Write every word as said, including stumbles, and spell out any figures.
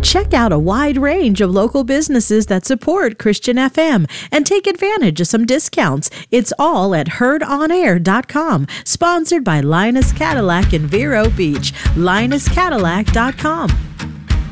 Check out a wide range of local businesses that support Christian F M and take advantage of some discounts. It's all at heard on air dot com, sponsored by Linus Cadillac in Vero Beach. linus cadillac dot com.